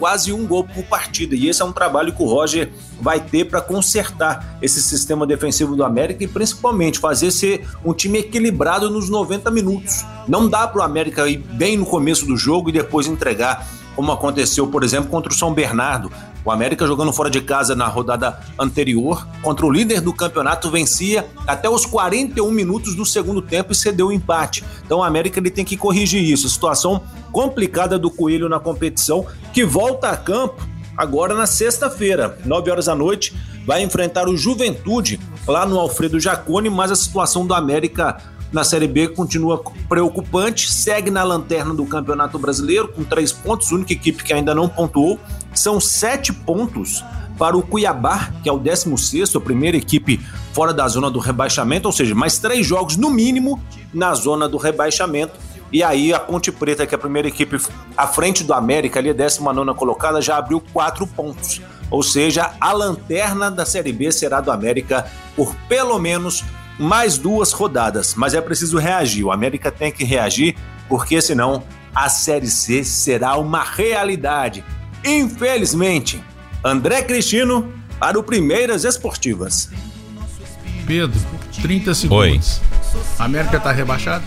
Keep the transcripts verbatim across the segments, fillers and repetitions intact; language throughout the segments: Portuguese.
quase um gol por partida, e esse é um trabalho que o Roger vai ter para consertar esse sistema defensivo do América e principalmente fazer ser um time equilibrado nos noventa minutos. Não dá para o América ir bem no começo do jogo e depois entregar, como aconteceu, por exemplo, contra o São Bernardo. O América, jogando fora de casa na rodada anterior, contra o líder do campeonato, vencia até os quarenta e um minutos do segundo tempo e cedeu o empate. Então o América ele tem que corrigir isso. Situação complicada do Coelho na competição, que volta a campo agora na sexta-feira, nove horas da noite, vai enfrentar o Juventude lá no Alfredo Jaconi, mas a situação do América na Série B continua preocupante, segue na lanterna do Campeonato Brasileiro com três pontos, única equipe que ainda não pontuou. São sete pontos para o Cuiabá, que é o décimo sexto, a primeira equipe fora da zona do rebaixamento, ou seja, mais três jogos no mínimo na zona do rebaixamento. E aí a Ponte Preta, que é a primeira equipe à frente do América, ali a décima nona colocada, já abriu quatro pontos. Ou seja, a lanterna da Série B será do América por pelo menos mais duas rodadas. Mas é preciso reagir, o América tem que reagir, porque senão a Série C será uma realidade. Infelizmente, André Cristino para o Primeiras Esportivas. Pedro, trinta segundos. Oi. A América está rebaixada?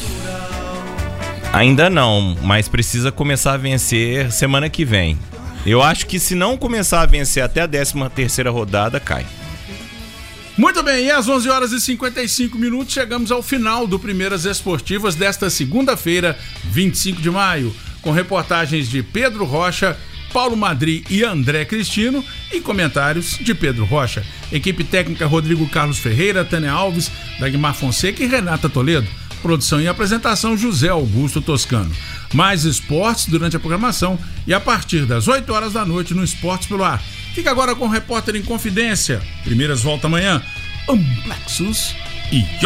Ainda não, mas precisa começar a vencer semana que vem. Eu acho que se não começar a vencer até a décima terceira rodada, cai. Muito bem, e às onze horas e cinquenta e cinco minutos chegamos ao final do Primeiras Esportivas desta segunda-feira, vinte e cinco de maio, com reportagens de Pedro Rocha, Paulo Madri e André Cristino e comentários de Pedro Rocha. Equipe técnica Rodrigo Carlos Ferreira, Tânia Alves, Dagmar Fonseca e Renata Toledo. Produção e apresentação José Augusto Toscano. Mais esportes durante a programação e a partir das oito horas da noite no Esportes pelo Ar. Fica agora com o Repórter em Confidência. Primeiras volta amanhã. Amplexus e